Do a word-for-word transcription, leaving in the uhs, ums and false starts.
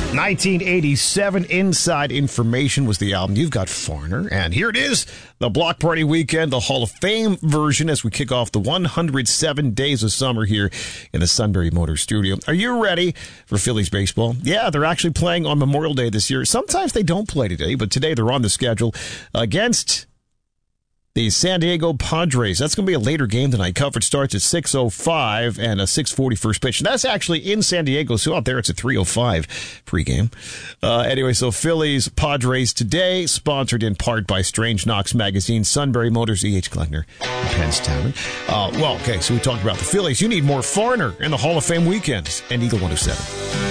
nineteen eighty-seven, Inside Information was the album. You've got Foreigner. And here it is, the Block Party Weekend, the Hall of Fame version as we kick off the one hundred seven days of summer here in the Sunbury Motor Studio. Are you ready for Phillies baseball? Yeah, they're actually playing on Memorial Day this year. Sometimes they don't play today, but today they're on the schedule against the San Diego Padres. That's going to be a later game tonight. Coverage starts at six oh five and a six forty first pitch. And that's actually in San Diego, so out there it's at three oh five pregame. Uh, anyway, so Phillies, Padres today, sponsored in part by Strange Knox Magazine, Sunbury Motors, E H. Kleckner, Penstown. Uh, well, okay, so we talked about the Phillies. You need more Foreigner in the Hall of Fame weekend. And Eagle one oh seven.